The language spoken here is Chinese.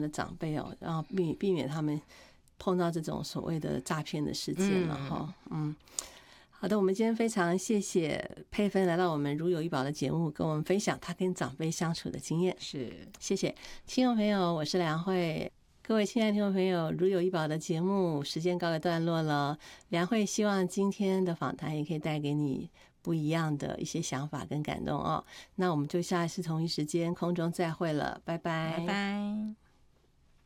的长辈哦，然后避免他们碰到这种所谓的诈骗的事件了哈。好的，我们今天非常谢谢佩芬来到我们如有一宝的节目，跟我们分享她跟长辈相处的经验。 是， 谢谢听众朋友，我是梁慧。各位亲爱的听众朋友，如有一宝的节目时间告个段落了，梁慧希望今天的访谈也可以带给你不一样的一些想法跟感动哦。那我们就下一次同一时间空中再会了，拜拜， 拜拜。